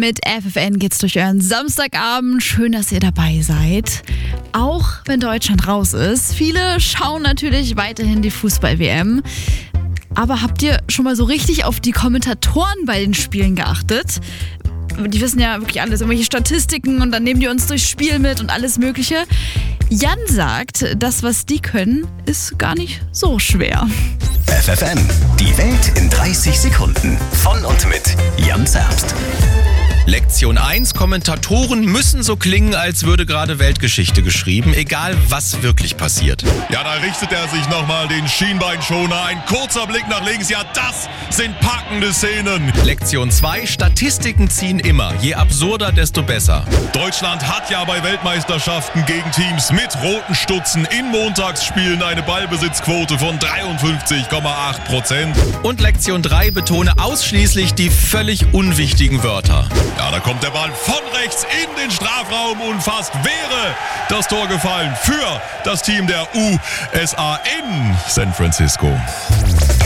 Mit FFN geht's durch euren Samstagabend. Schön, dass ihr dabei seid. Auch wenn Deutschland raus ist. Viele schauen natürlich weiterhin die Fußball-WM. Aber habt ihr schon mal so richtig auf die Kommentatoren bei den Spielen geachtet? Die wissen ja wirklich alles, irgendwelche Statistiken und dann nehmen die uns durchs Spiel mit und alles Mögliche. Jan sagt, das, was die können, ist gar nicht so schwer. FFN, die Welt in 30 Sekunden. Von und mit Jan Zerbst. Lektion 1. Kommentatoren müssen so klingen, als würde gerade Weltgeschichte geschrieben, egal was wirklich passiert. Ja, da richtet er sich nochmal den Schienbeinschoner. Ein kurzer Blick nach links. Ja, das sind packende Szenen. Lektion 2. Statistiken ziehen immer. Je absurder, desto besser. Deutschland hat ja bei Weltmeisterschaften gegen Teams mit roten Stutzen in Montagsspielen eine Ballbesitzquote von 53,8%. Und Lektion 3. Betone ausschließlich die völlig unwichtigen Wörter. Ja, da kommt der Ball von rechts in den Strafraum und fast wäre das Tor gefallen für das Team der USA in San Francisco.